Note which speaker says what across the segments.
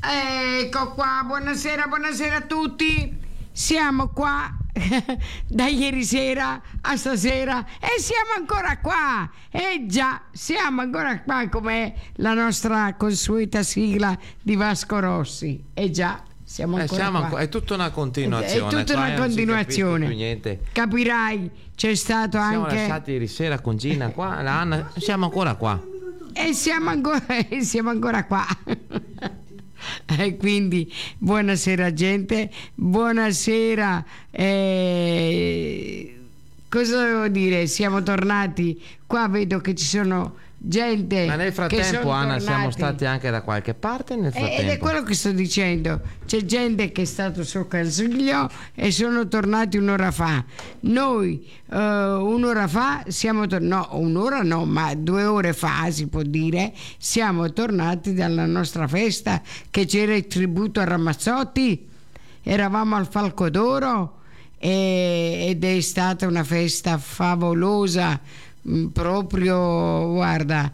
Speaker 1: Ecco qua, buonasera a tutti. Siamo qua da ieri sera a stasera e siamo ancora qua. Già, siamo ancora qua, come la nostra consueta sigla di Vasco Rossi. Già, siamo ancora qua.
Speaker 2: È tutta una continuazione.
Speaker 1: È tutta una continuazione.
Speaker 2: Niente.
Speaker 1: Capirai, c'è stato
Speaker 2: siamo
Speaker 1: anche.
Speaker 2: Siamo lasciati ieri sera con Gina qua, la Anna, siamo ancora qua.
Speaker 1: E siamo ancora qua. E quindi buonasera gente, buonasera. Cosa devo dire? Siamo tornati qua, vedo che ci sono gente.
Speaker 2: Ma nel frattempo, Anna,
Speaker 1: tornati.
Speaker 2: siamo stati anche da qualche parte nel frattempo.
Speaker 1: Ed è quello che sto dicendo. C'è gente che è stato sul Consiglio e sono tornati un'ora fa. Noi un'ora fa siamo ma 2 ore fa, si può dire, siamo tornati dalla nostra festa, che c'era il tributo a Ramazzotti. Eravamo al Falco d'Oro ed è stata una festa favolosa. Proprio, guarda,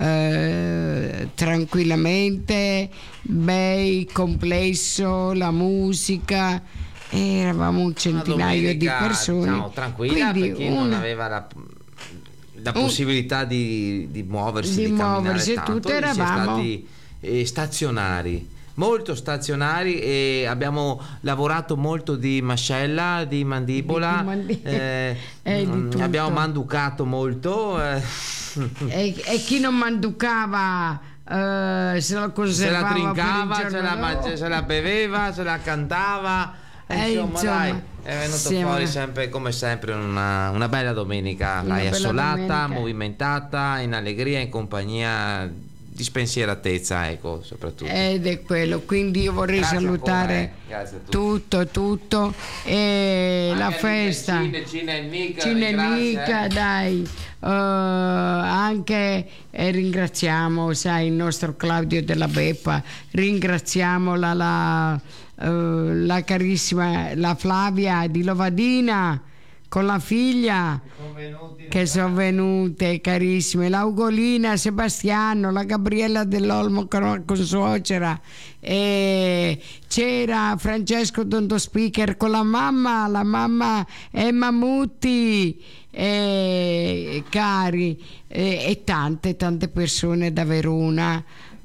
Speaker 1: tranquillamente, complesso, la musica, eravamo un centinaio di persone,
Speaker 2: diciamo, tranquilla,
Speaker 1: quindi
Speaker 2: per chi non aveva la possibilità di muoversi, di camminare tanto,
Speaker 1: tutto, eravamo
Speaker 2: stati stazionari, molto stazionari, e abbiamo lavorato molto di mascella, di mandibola, abbiamo manducato molto,
Speaker 1: e chi non manducava se la conservava,
Speaker 2: se la trincava, se la beveva, se la cantava, insomma, dai, è venuto fuori sempre, come sempre, una bella domenica, l'hai assolata, movimentata, in allegria, in compagnia di spensieratezza, ecco, soprattutto.
Speaker 1: Ed è quello, quindi io vorrei salutare tutto e la festa
Speaker 2: Cina e
Speaker 1: Mica, dai, anche ringraziamo, sai, il nostro Claudio della Beppa, ringraziamo la carissima, la Flavia di Lovadina con la figlia che sono venute carissime, la Ugolina, Sebastiano, la Gabriella dell'Olmo con suocera, e c'era Francesco Dondo Speaker con la mamma Emma Mutti, cari, e tante persone da Verona,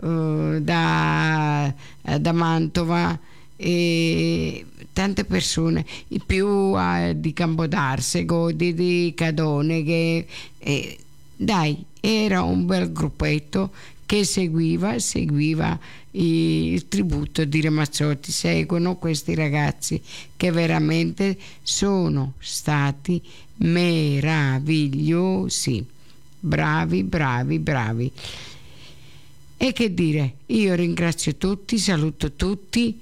Speaker 1: da Mantova, e tante persone, più di Campodarsego, di Cadone, che dai, era un bel gruppetto che seguiva il tributo di Ramazzotti. Seguono questi ragazzi che veramente sono stati meravigliosi, bravi. E che dire, io ringrazio tutti, saluto tutti.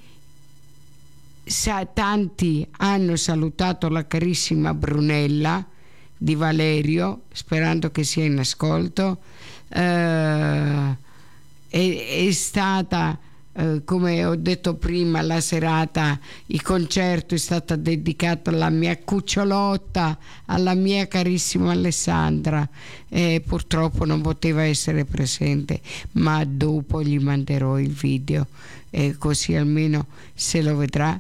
Speaker 1: Tanti hanno salutato la carissima Brunella di Valerio, sperando che sia in ascolto. È stata, come ho detto prima, la serata, il concerto è stato dedicato alla mia cucciolotta, alla mia carissima Alessandra, purtroppo non poteva essere presente, ma dopo gli manderò il video, così almeno se lo vedrà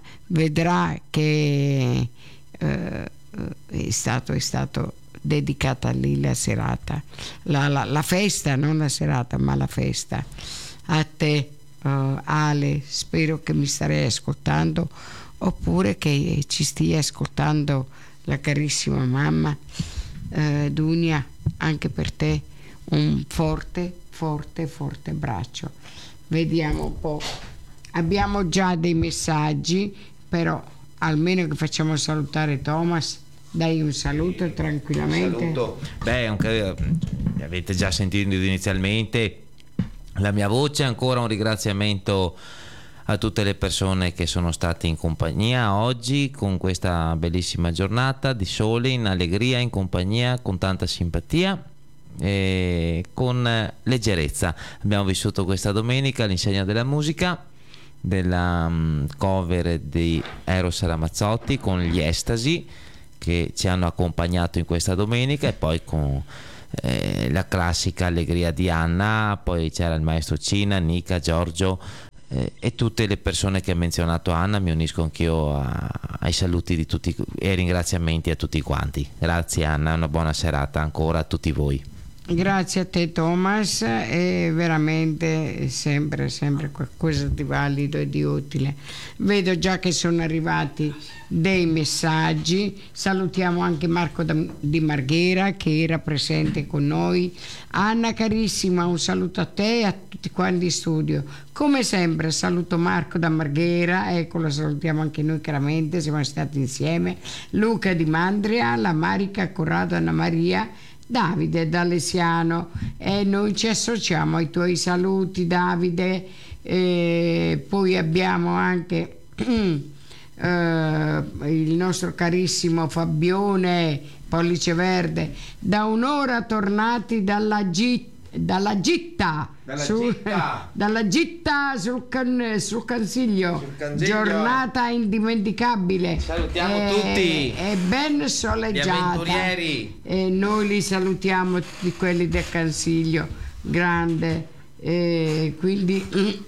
Speaker 1: che è stato dedicata lì la serata, la festa, non la serata ma la festa. A te Ale, spero che mi starei ascoltando, oppure che ci stia ascoltando la carissima mamma. Dunia, anche per te un forte abbraccio. Vediamo un po', abbiamo già dei messaggi, però almeno che facciamo salutare Thomas. Dai un saluto tranquillamente.
Speaker 2: Saluto. Anche avete già sentito inizialmente la mia voce. Ancora un ringraziamento a tutte le persone che sono state in compagnia oggi, con questa bellissima giornata di sole, in allegria, in compagnia, con tanta simpatia e con leggerezza. Abbiamo vissuto questa domenica all'insegna della musica, della cover di Eros Ramazzotti con gli Estasi, che ci hanno accompagnato in questa domenica, e poi con la classica allegria di Anna. Poi c'era il maestro Cina, Nica, Giorgio, e tutte le persone che ha menzionato Anna. Mi unisco anch'io ai saluti di tutti e ai ringraziamenti a tutti quanti. Grazie Anna, una buona serata ancora a tutti voi.
Speaker 1: Grazie a te Thomas, è veramente sempre qualcosa di valido e di utile. Vedo già che sono arrivati dei messaggi. Salutiamo anche Marco di Marghera che era presente con noi. Anna carissima, un saluto a te e a tutti quanti in studio. Come sempre saluto Marco da Marghera, ecco, lo salutiamo anche noi chiaramente, siamo stati insieme. Luca di Mandria, la Marica, Corrado, Anna Maria, Davide d'Alessiano, e noi ci associamo ai tuoi saluti Davide. Poi abbiamo anche il nostro carissimo Fabione Pollice Verde, da un'ora tornati dalla gitta sul Cansiglio, giornata indimenticabile.
Speaker 2: Salutiamo tutti
Speaker 1: e ben soleggiata, e noi li salutiamo tutti quelli del Cansiglio grande, quindi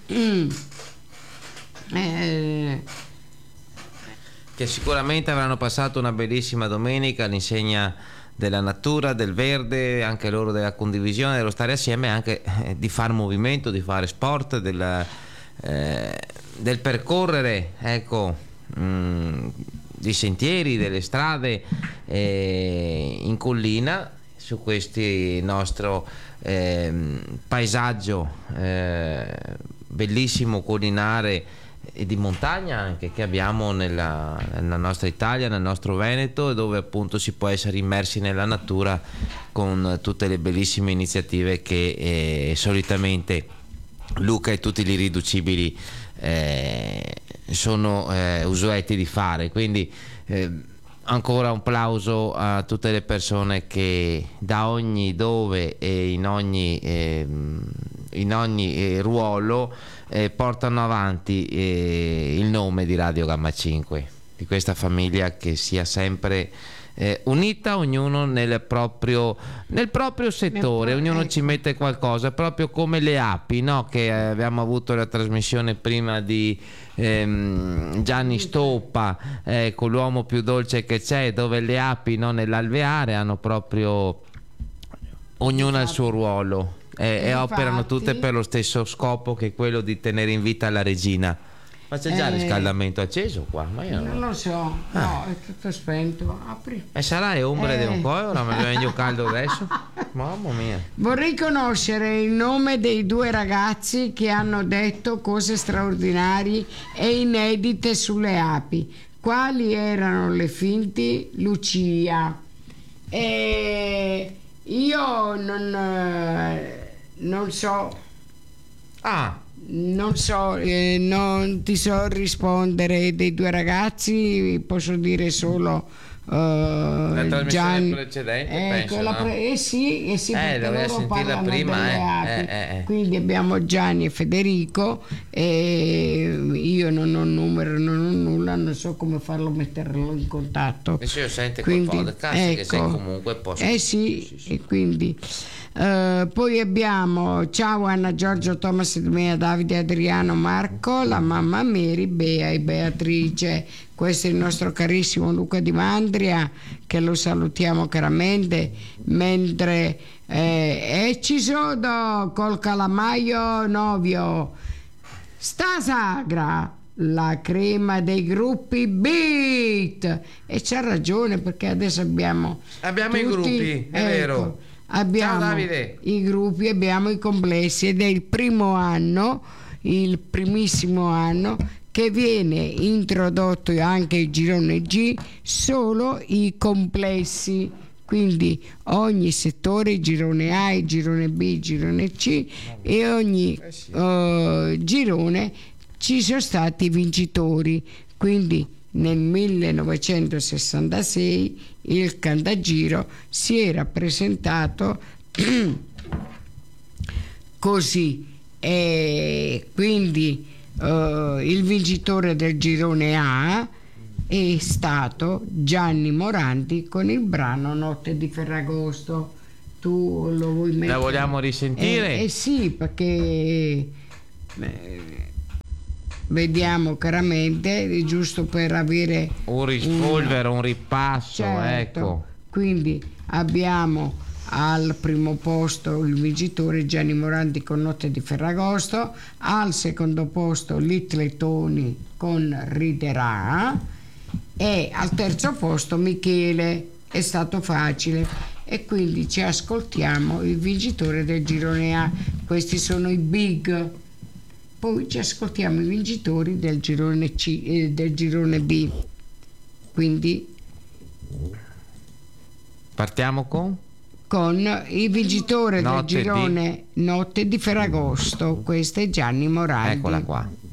Speaker 2: che sicuramente avranno passato una bellissima domenica all'insegna della natura, del verde, anche loro della condivisione, dello stare assieme, anche di fare movimento, di fare sport, del percorrere, ecco, di sentieri, delle strade in collina, su questi nostro paesaggio bellissimo collinare e di montagna anche che abbiamo nella nostra Italia, nel nostro Veneto, dove appunto si può essere immersi nella natura con tutte le bellissime iniziative che solitamente Luca e tutti gli irriducibili sono usuetti di fare. Quindi ancora un plauso a tutte le persone che da ogni dove e in ogni ruolo portano avanti il nome di Radio Gamma 5, di questa famiglia che sia sempre unita, ognuno nel proprio settore, ognuno ci mette qualcosa, proprio come le api, no? Che abbiamo avuto la trasmissione prima di Gianni Stoppa, con l'uomo più dolce che c'è, dove le api, no, nell'alveare hanno proprio ognuna il suo ruolo e operano tutte per lo stesso scopo, che è quello di tenere in vita la regina. Ma c'è già il riscaldamento acceso qua? Ma io
Speaker 1: non lo so, no, è tutto spento. Apri.
Speaker 2: E sarà ombre di un po', ora me lo vedo caldo adesso. Mamma mia.
Speaker 1: Vorrei conoscere il nome dei due ragazzi che hanno detto cose straordinarie e inedite sulle api. Quali erano le finti? Lucia. Io non so. Non so, non ti so rispondere dei due ragazzi, posso dire solo
Speaker 2: la trasmissione precedente, penso, no?
Speaker 1: Sì, perché loro parlano
Speaker 2: prima,
Speaker 1: delle api. Quindi abbiamo Gianni e Federico, e io non ho numero, non ho nulla, non so come metterlo in contatto.
Speaker 2: E se io sento
Speaker 1: quindi,
Speaker 2: quel podcast,
Speaker 1: ecco,
Speaker 2: che sei comunque posso.
Speaker 1: Sì, e quindi poi abbiamo ciao Anna, Giorgio, Thomas, Edmea, Davide, Adriano, Marco, la mamma Mary, Bea e Beatrice. Questo è il nostro carissimo Luca di Mandria, che lo salutiamo chiaramente, mentre Ecisodo col calamaio novio, sta sagra la crema dei gruppi beat, e c'ha ragione, perché adesso abbiamo tutti,
Speaker 2: i gruppi, è vero.
Speaker 1: Abbiamo i gruppi, abbiamo i complessi, ed è il primissimo anno che viene introdotto anche il girone G, solo i complessi, quindi ogni settore, girone A, il girone B, il girone C, e ogni girone ci sono stati i vincitori. Quindi nel 1966 il Cantagiro si era presentato così, e quindi il vincitore del girone A è stato Gianni Morandi con il brano Notte di Ferragosto. Tu lo vuoi mettere?
Speaker 2: La vogliamo risentire?
Speaker 1: Sì, perché
Speaker 2: Vediamo
Speaker 1: chiaramente, giusto per avere
Speaker 2: un rispolvero, un ripasso,
Speaker 1: certo.
Speaker 2: Ecco.
Speaker 1: Quindi abbiamo al primo posto il vincitore Gianni Morandi con Notte di Ferragosto, al secondo posto Little Tony con Riderà e al terzo posto Michele. È stato facile e quindi ci ascoltiamo il vincitore del girone A. Questi sono i big. Poi ci ascoltiamo i vincitori del girone C e del girone B. Quindi
Speaker 2: partiamo con
Speaker 1: il vincitore del
Speaker 2: Notte
Speaker 1: girone Notte di Ferragosto. Questo è Gianni Morandi.
Speaker 2: Eccola qua.